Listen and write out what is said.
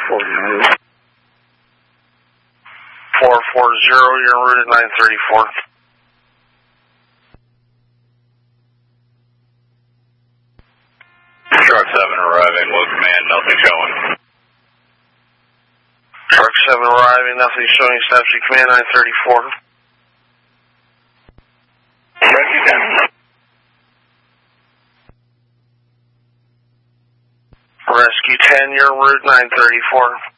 49. 440, you're en route at 934. Truck 7 arriving, low command, nothing showing. Truck 7 arriving, nothing showing, establishing command 934. Rescue 10. Rescue 10, you're en route 934.